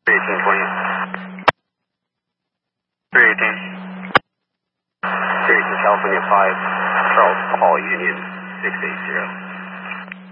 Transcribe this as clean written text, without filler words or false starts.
318, 318 California 5, Charles Paul Union 680.